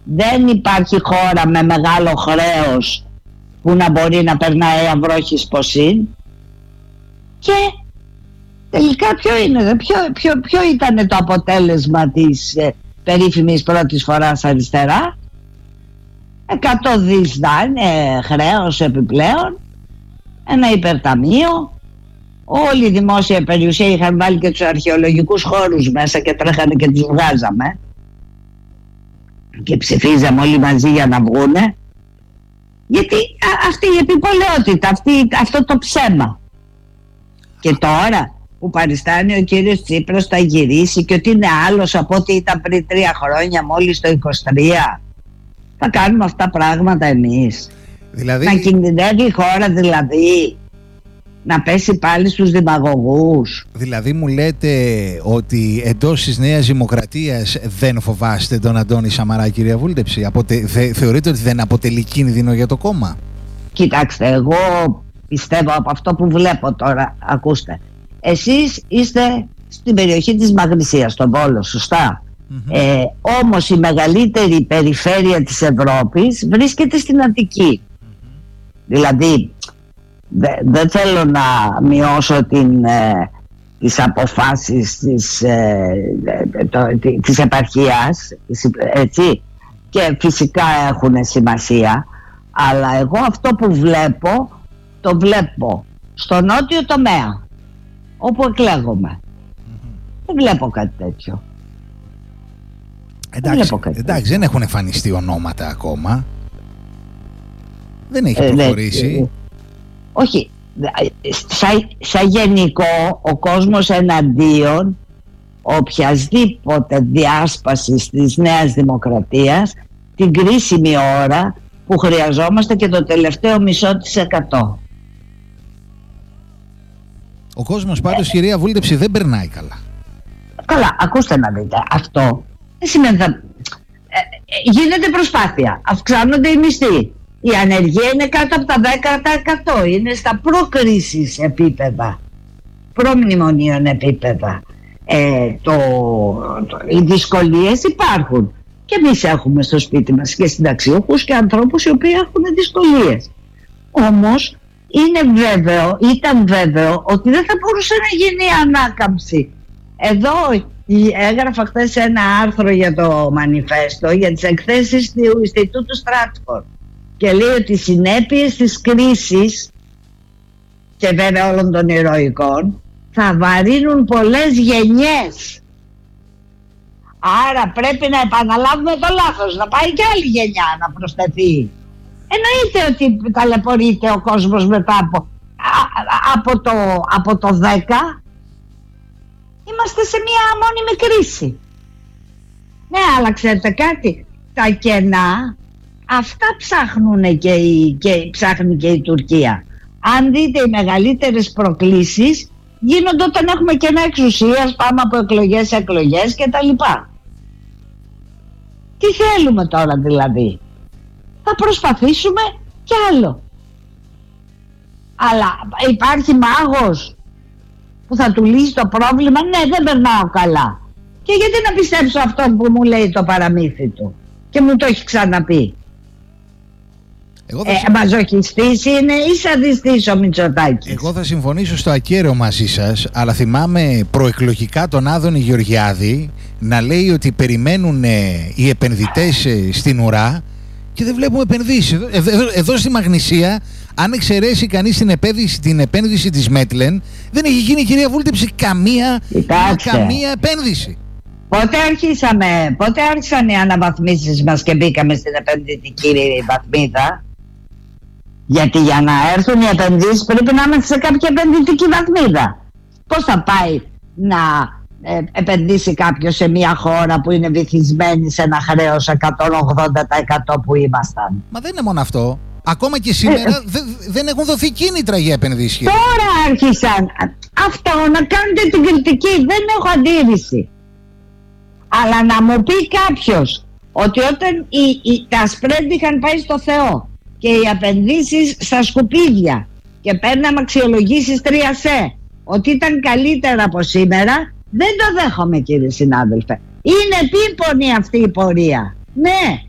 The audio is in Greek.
δεν υπάρχει χώρα με μεγάλο χρέος που να μπορεί να περνάει αυρόχης ποσήν. Και τελικά ποιο ήταν το αποτέλεσμα της περίφημης πρώτης φοράς αριστερά? 100 δις χρέος επιπλέον, ένα υπερταμείο. Όλη η δημόσια περιουσία, είχαν βάλει και τους αρχαιολογικούς χώρους μέσα και τρέχανε και τους βγάζαμε και ψηφίζαμε όλοι μαζί για να βγούνε, γιατί αυτή η επιπολαιότητα, αυτό το ψέμα. Και τώρα που παριστάνει ο κύριος Τσίπρας θα γυρίσει και ότι είναι άλλος από ό,τι ήταν πριν 3 χρόνια, μόλις το 23, θα κάνουμε αυτά τα πράγματα εμείς? Δηλαδή... Να κινδυνεύει η χώρα, δηλαδή να πέσει πάλι στους δημαγωγούς? Δηλαδή μου λέτε ότι εντός της Νέας Δημοκρατίας δεν φοβάστε τον Αντώνη Σαμαρά, κυρία Βούλτεψη? Θεωρείτε ότι δεν αποτελεί κίνδυνο για το κόμμα? Κοιτάξτε, εγώ πιστεύω από αυτό που βλέπω τώρα, ακούστε, εσείς είστε στην περιοχή της Μαγνησίας, στον Βόλο, σωστά? Όμως η μεγαλύτερη περιφέρεια της Ευρώπης βρίσκεται στην Αττική. Δηλαδή δεν θέλω να μειώσω τις αποφάσεις της επαρχίας, έτσι, και φυσικά έχουν σημασία, αλλά εγώ αυτό που βλέπω το βλέπω στο νότιο τομέα, όπου εκλέγομαι. Δεν βλέπω κάτι τέτοιο. Εντάξει, δεν έχουν εμφανιστεί ονόματα ακόμα. Δεν έχει προχωρήσει. Όχι, σαν γενικό ο κόσμος εναντίον οποιασδήποτε διάσπασης της Νέας Δημοκρατίας την κρίσιμη ώρα που χρειαζόμαστε και το τελευταίο 0,5%. Ο κόσμος πάντως, κυρία Βούλτεψη, δεν περνάει καλά. Καλά, ακούστε να δείτε, αυτό δεν σημαίνει γίνεται προσπάθεια, αυξάνονται οι μισθοί, η ανεργία είναι κάτω από τα 10%, είναι στα προκρίσεις επίπεδα, προμνημονίων επίπεδα. Οι δυσκολίες υπάρχουν και εμείς έχουμε στο σπίτι μας και συνταξιούχους και ανθρώπους οι οποίοι έχουν δυσκολίες. Όμως ήταν βέβαιο ότι δεν θα μπορούσε να γίνει ανάκαμψη. Εδώ έγραφα χθες ένα άρθρο για το Μανιφέστο, για τις εκθέσεις του Ινστιτούτου Στράτφορντ, και λέει ότι οι συνέπειες της κρίσης και βέβαια όλων των ηρωικών θα βαρύνουν πολλές γενιές. Άρα πρέπει να επαναλάβουμε το λάθος, να πάει και άλλη γενιά να προσθεθεί. Εννοείται ότι ταλαιπωρείται ο κόσμος μετά από το 10. Είμαστε σε μια μόνιμη κρίση. Ναι, αλλά ξέρετε κάτι, τα κενά αυτά ψάχνει και η Τουρκία. Αν δείτε, οι μεγαλύτερες προκλήσεις γίνονται όταν έχουμε κενά εξουσίας, πάμε από εκλογές σε εκλογές κτλ. Τι θέλουμε τώρα δηλαδή? Θα προσπαθήσουμε κι άλλο. Αλλά υπάρχει μάγος που θα του λύσει το πρόβλημα? Ναι, δεν περνάω καλά. Και γιατί να πιστέψω αυτό που μου λέει το παραμύθι του και μου το έχει ξαναπεί? Μαζοχιστής είναι ή σαδιστής ο Μητσοτάκης? Εγώ θα συμφωνήσω στο ακέραιο μαζί σας, αλλά θυμάμαι προεκλογικά τον Άδωνη Γεωργιάδη να λέει ότι περιμένουν οι επενδυτές στην ουρά και δεν βλέπουμε επενδύσεις. Εδώ στη Μαγνησία, αν εξαιρέσει κανείς την επένδυση της Μέτλεν, δεν έχει γίνει, κυρία Βούλτεψη, καμία επένδυση. Πότε άρχισαν οι αναβαθμίσεις μας και μπήκαμε στην επενδυτική βαθμίδα? Γιατί για να έρθουν οι επενδύσεις πρέπει να είμαστε σε κάποια επενδυτική βαθμίδα. Πώς θα πάει να επενδύσει κάποιος σε μια χώρα που είναι βυθισμένη σε ένα χρέος 180% που ήμασταν? Μα δεν είναι μόνο αυτό. Ακόμα και σήμερα δεν έχουν δοθεί κίνητρα για επενδύσεις. Τώρα άρχισαν αυτό να κάνετε την κριτική. Δεν έχω αντίρρηση. Αλλά να μου πει κάποιος ότι όταν τα σπρέντ είχαν πάει στο Θεό και οι επενδύσεις στα σκουπίδια και παίρναμε αξιολογήσεις 3C, ότι ήταν καλύτερα από σήμερα, δεν το δέχομαι, κύριε συνάδελφε. Είναι επίπονη αυτή η πορεία. Ναι,